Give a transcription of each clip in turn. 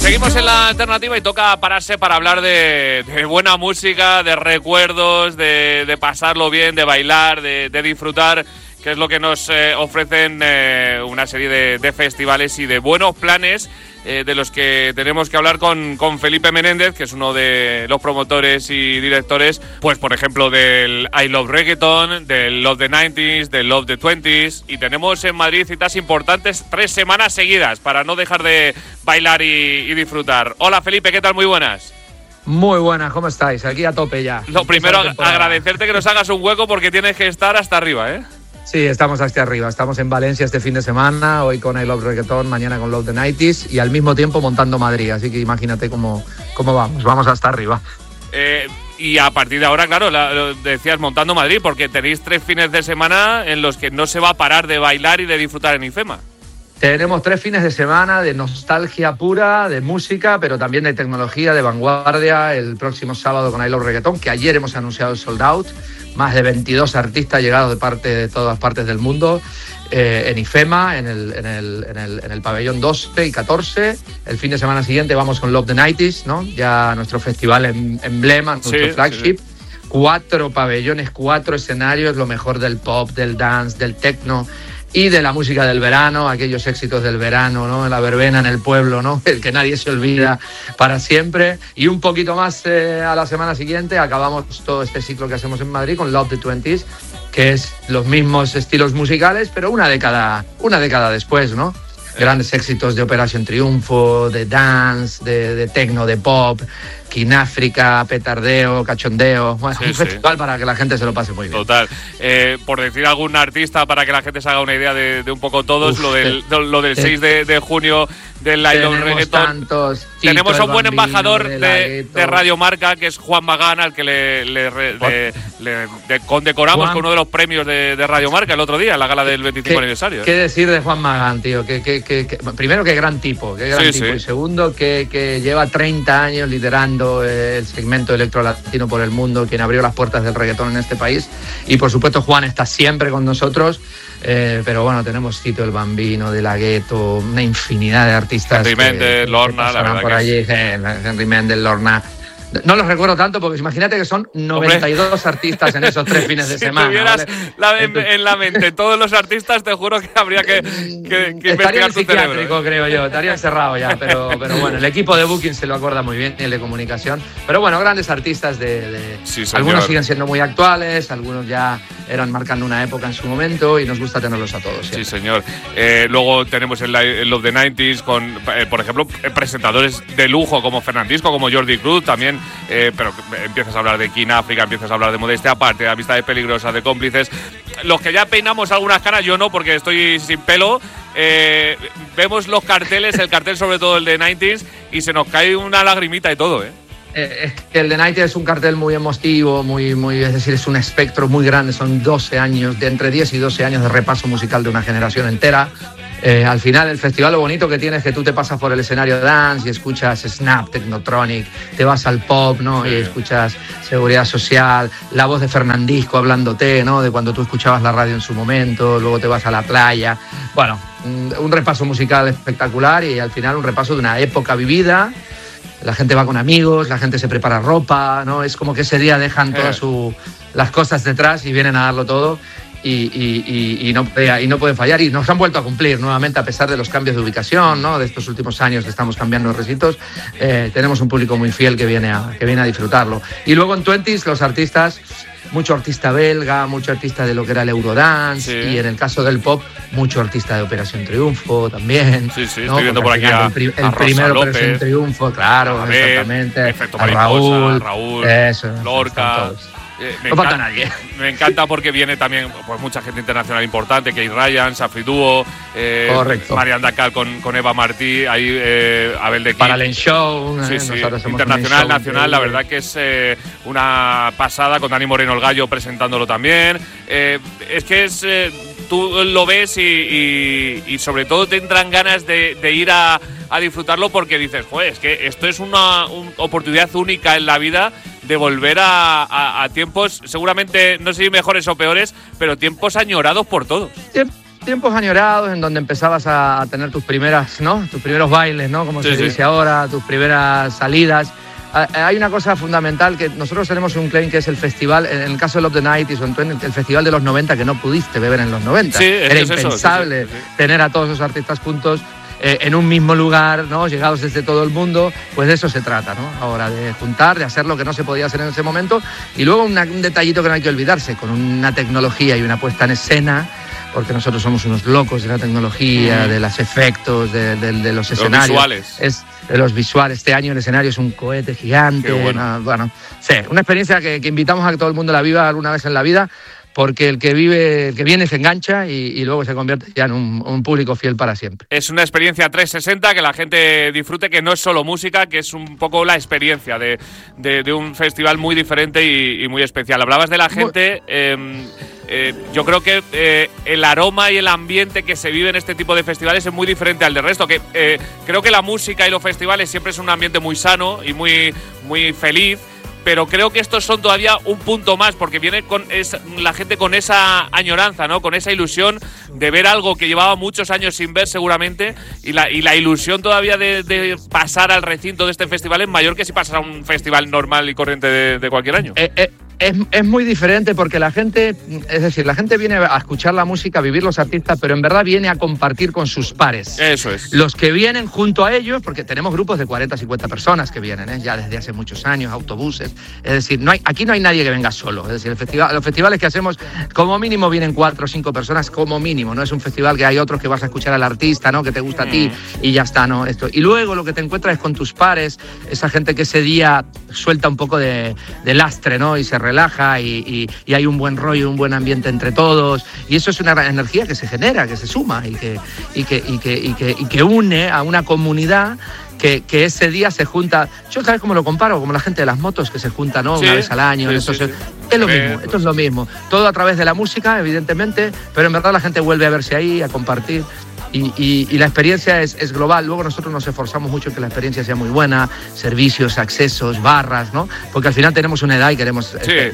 Seguimos en la alternativa y toca pararse para hablar de buena música, de recuerdos, de pasarlo bien, de bailar, de disfrutar, que es lo que nos ofrecen una serie de festivales y de buenos planes de los que tenemos que hablar con Felipe Menéndez, que es uno de los promotores y directores, pues por ejemplo del I Love Reggaeton, del Love the 90s, del Love the 20s, y tenemos en Madrid citas importantes 3 semanas seguidas para no dejar de bailar y disfrutar. Hola Felipe, ¿qué tal? Muy buenas. Muy buenas, ¿cómo estáis? Aquí a tope ya. Lo primero, agradecerte que nos hagas un hueco porque tienes que estar hasta arriba, ¿eh? Sí, estamos hasta arriba. Estamos en Valencia este fin de semana, hoy con I Love Reggaeton, mañana con Love the 90s y al mismo tiempo montando Madrid. Así que imagínate cómo vamos hasta arriba. Y a partir de ahora, claro, lo decías montando Madrid, porque tenéis 3 fines de semana en los que no se va a parar de bailar y de disfrutar en IFEMA. Tenemos 3 fines de semana de nostalgia pura, de música, pero también de tecnología, de vanguardia. El próximo sábado con I Love Reggaeton, que ayer hemos anunciado el sold out. Más de 22 artistas llegados de todas partes del mundo en IFEMA, en el pabellón 12 y 14. El fin de semana siguiente vamos con Love the 90s, ¿no? Ya nuestro festival emblema, nuestro flagship. Sí. 4 pabellones, 4 escenarios, lo mejor del pop, del dance, del techno y de la música del verano, aquellos éxitos del verano, ¿no? La verbena en el pueblo, ¿no? El que nadie se olvida para siempre. Y un poquito más a la semana siguiente acabamos todo este ciclo que hacemos en Madrid con Love the 20s, que es los mismos estilos musicales, pero una década después, ¿no? Grandes éxitos de Operación Triunfo, de dance, de techno, de pop, Kináfrica, petardeo, cachondeo. Bueno, un festival para que la gente se lo pase muy bien. Total. Por decir algún artista para que la gente se haga una idea de un poco todos, lo del 6 de junio del I Love Reggaeton. Tenemos a un buen embajador de Radio Marca, que es Juan Magán, al que le condecoramos con uno de los premios de Radio Marca el otro día, en la gala del 25 aniversario. ¿Qué decir de Juan Magán, tío? Primero, qué gran tipo. Y segundo, que lleva 30 años liderando el segmento electro latino por el mundo, quien abrió las puertas del reggaetón en este país. Y por supuesto Juan está siempre con nosotros, pero bueno, tenemos Tito el Bambino, De La Ghetto, una infinidad de artistas. Henry Méndez, Lorna, la verdad por allí, Henry Méndez, Lorna. No los recuerdo tanto porque imagínate que son 92 artistas en esos 3 fines de semana. Si tuvieras en la mente todos los artistas, te juro que habría que estaría en tu cerebro, creo yo, estaría encerrado ya, pero bueno, el equipo de booking se lo acuerda muy bien, y el de comunicación. Pero bueno, grandes artistas Sí, algunos siguen siendo muy actuales, algunos ya eran marcando una época en su momento y nos gusta tenerlos a todos. Sí, señor. Luego tenemos el Love the 90s con, por ejemplo, presentadores de lujo como Fernandisco, como Jordi Cruz, también. Pero empiezas a hablar de Kináfrica, empiezas a hablar de Modestia Aparte, de Amistades Peligrosas, de Cómplices. Los que ya peinamos algunas caras, yo no, porque estoy sin pelo, vemos los carteles, el cartel sobre todo el de 90s, y se nos cae una lagrimita y todo, ¿eh? Es que el de 90 es un cartel muy emotivo, es decir, es un espectro muy grande, son 12 años, de entre 10 y 12 años de repaso musical de una generación entera. Al final el festival lo bonito que tiene es que tú te pasas por el escenario dance y escuchas Snap, Technotronic, te vas al pop, ¿no? Sí. Y escuchas Seguridad Social, la voz de Fernandisco hablándote, ¿no? De cuando tú escuchabas la radio en su momento, luego te vas a la playa. Bueno, un repaso musical espectacular y al final un repaso de una época vivida. La gente va con amigos, la gente se prepara ropa, ¿no? Es como que ese día dejan todas las cosas detrás y vienen a darlo todo. Y no pueden fallar, y nos han vuelto a cumplir nuevamente a pesar de los cambios de ubicación, ¿no? De estos últimos años que estamos cambiando los recintos. Tenemos un público muy fiel que viene a disfrutarlo. Y luego en 20s los artistas, mucho artista belga, mucho artista de lo que era el Eurodance, y en el caso del pop, mucho artista de Operación Triunfo también. Sí, ¿no? Estoy viendo por aquí a primer López, Operación Triunfo, claro, exactamente. Efecto a Raúl, eso, Lorca. No falta nadie. Me encanta porque viene también pues mucha gente internacional importante, Kate Ryan, Safri Duo, Marian Dacal con Eva Martí, ahí Abel de Kid. Paralel Show, internacional, nacional, la verdad que es una pasada, con Dani Moreno el Gallo presentándolo también. Es que tú lo ves y sobre todo te entran ganas de ir a disfrutarlo porque dices, joder, es que esto es una oportunidad única en la vida de volver a tiempos, seguramente, no sé si mejores o peores, pero tiempos añorados por todos. tiempos añorados en donde empezabas a tener tus primeras, ¿no? Tus primeros bailes, ¿no? Como se dice ahora, tus primeras salidas. Hay una cosa fundamental que nosotros tenemos un claim que es el festival, en el caso de Love the 90s, el festival de los 90 que no pudiste beber en los 90. Era impensable tener a todos esos artistas juntos en un mismo lugar, ¿no? Llegados desde todo el mundo, pues de eso se trata, ¿no? Ahora de juntar, de hacer lo que no se podía hacer en ese momento y luego un detallito que no hay que olvidarse, con una tecnología y una puesta en escena, porque nosotros somos unos locos de la tecnología, de los efectos, de los escenarios. Visuales. De los visuales. Este año el escenario es un cohete gigante. Bueno, sí, una experiencia que invitamos a que todo el mundo la viva alguna vez en la vida, porque el que viene se engancha y luego se convierte ya en un público fiel para siempre. Es una experiencia 360 que la gente disfrute, que no es solo música, que es un poco la experiencia de un festival muy diferente y muy especial. Hablabas de la gente... yo creo que el aroma y el ambiente que se vive en este tipo de festivales es muy diferente al del resto. Creo que la música y los festivales siempre es un ambiente muy sano y muy, muy feliz, pero creo que estos son todavía un punto más, porque viene la gente con esa añoranza, ¿no? Con esa ilusión de ver algo que llevaba muchos años sin ver seguramente, y la ilusión todavía de pasar al recinto de este festival es mayor que si pasara a un festival normal y corriente de cualquier año. Es muy diferente porque la gente viene a escuchar la música, a vivir los artistas, pero en verdad viene a compartir con sus pares. Eso es. Los que vienen junto a ellos, porque tenemos grupos de 40, 50 personas que vienen, ya desde hace muchos años, autobuses. Es decir, aquí no hay nadie que venga solo. Es decir, los festivales que hacemos, como mínimo vienen 4 o 5 personas, como mínimo. No es un festival que hay otros que vas a escuchar al artista, ¿no? Que te gusta a ti y ya está, ¿no? Y luego lo que te encuentras es con tus pares, esa gente que ese día suelta un poco de lastre, ¿no? Y se relaja y hay un buen rollo, un buen ambiente entre todos, y eso es una energía que se genera, que se suma y que une a una comunidad que ese día se junta. Yo sabes cómo lo comparo, como la gente de las motos que se junta, ¿no? Una vez al año. Es lo mismo, esto es lo mismo. Todo a través de la música, evidentemente, pero en verdad la gente vuelve a verse ahí, a compartir. Y la experiencia es global. Luego nosotros nos esforzamos mucho en que la experiencia sea muy buena, servicios, accesos, barras, ¿no? Porque al final tenemos una edad y queremos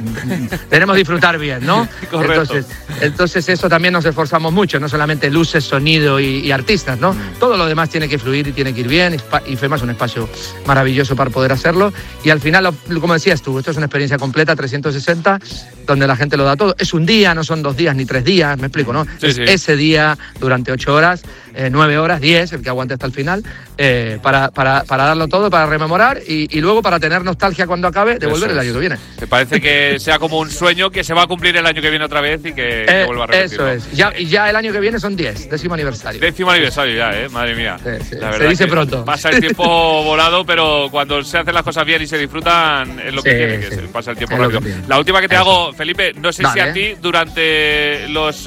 disfrutar bien, ¿no? Correcto. Entonces eso también nos esforzamos mucho, no solamente luces, sonido y artistas, ¿no? Todo lo demás tiene que fluir y tiene que ir bien, y FEMA es un espacio maravilloso para poder hacerlo, y al final, como decías tú, esto es una experiencia completa, 360, donde la gente lo da todo. Es un día, no son 2 días ni 3 días, me explico, ¿no? Ese día durante 8 horas, 9 horas, 10, el que aguante hasta el final, para darlo todo, para rememorar y luego para tener nostalgia cuando acabe de volver el año que viene. Me parece que sea como un sueño que se va a cumplir el año que viene otra vez y que vuelva a repetirlo. Eso es. Y ya el año que viene son 10, 10º aniversario. 10º aniversario ya, madre mía. Sí. La verdad se dice pronto. Pasa el tiempo volado, pero cuando se hacen las cosas bien y se disfrutan es lo que tiene que ser. Pasa el tiempo rápido. La última que te hago, Felipe, no sé si a ti durante los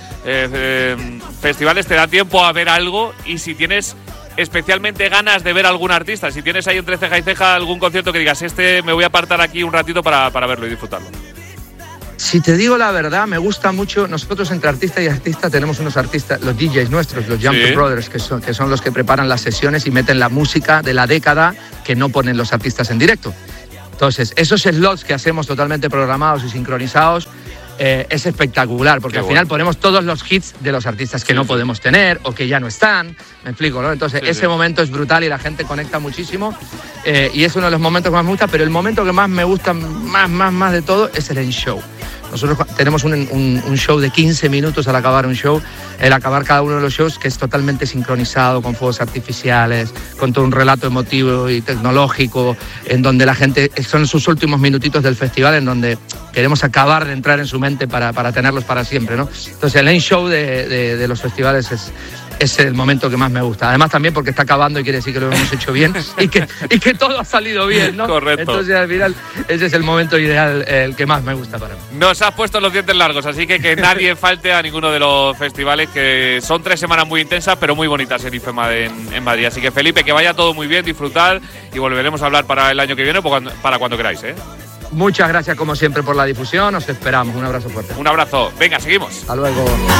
festivales te da tiempo a ver algo, y si tienes especialmente ganas de ver algún artista, si tienes ahí entre ceja y ceja algún concierto que digas, me voy a apartar aquí un ratito para verlo y disfrutarlo. Si te digo la verdad, me gusta mucho. Nosotros entre artista y artista tenemos unos artistas, los DJs nuestros, los Jumper Brothers, que son los que preparan las sesiones y meten la música de la década que no ponen los artistas en directo. Entonces, esos slots que hacemos totalmente programados y sincronizados, es espectacular, porque al final ponemos todos los hits de los artistas que no podemos tener o que ya no están, me explico, ¿no? Entonces ese momento es brutal y la gente conecta muchísimo, y es uno de los momentos que más me gusta, pero el momento que más me gusta, más de todo, es el end show. Nosotros tenemos un show de 15 minutos al acabar un show, el acabar cada uno de los shows, que es totalmente sincronizado, con fuegos artificiales, con todo un relato emotivo y tecnológico, en donde la gente, son sus últimos minutitos del festival, en donde queremos acabar de entrar en su mente para tenerlos para siempre, ¿no? Entonces el end show de los festivales es el momento que más me gusta. Además también porque está acabando y quiere decir que lo hemos hecho bien y que todo ha salido bien, ¿no? Correcto. Entonces al final ese es el momento ideal, el que más me gusta para mí. Nos has puesto los dientes largos, así que nadie falte a ninguno de los festivales, que son 3 semanas muy intensas pero muy bonitas en IFEMA en Madrid. Así que Felipe, que vaya todo muy bien, disfrutar, y volveremos a hablar para el año que viene, para cuando queráis, ¿eh? Muchas gracias como siempre por la difusión, os esperamos. Un abrazo fuerte. Un abrazo. Venga, seguimos. Hasta luego.